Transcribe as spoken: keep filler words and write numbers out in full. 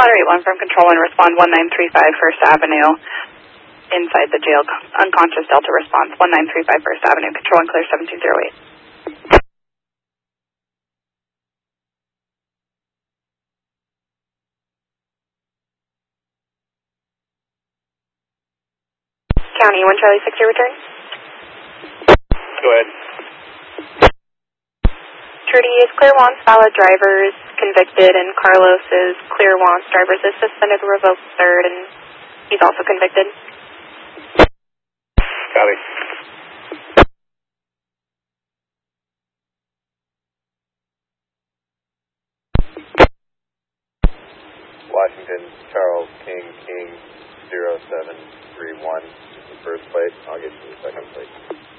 Responder eight one from Control and respond one nine three five First Avenue inside the jail. Unconscious Delta response one nine three five First Avenue. Control and clear seven two zero eight. County one Charlie six zero return. Go ahead. Trudy is clear wants valid drivers convicted, and Carlos is clear wants drivers is suspended, revoked third, and he's also convicted. Copy. Washington Charles King King zero seven three one is the first plate. I'll get you the second plate.